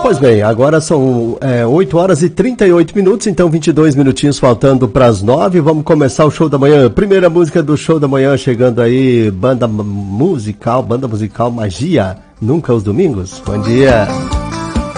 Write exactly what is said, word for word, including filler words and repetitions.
Pois bem, agora são é, oito horas e trinta e oito minutos, então vinte e dois minutinhos faltando para as nove. Vamos começar o show da manhã. Primeira música do show da manhã chegando aí, banda musical, banda musical Magia, Nunca aos Domingos. Bom dia.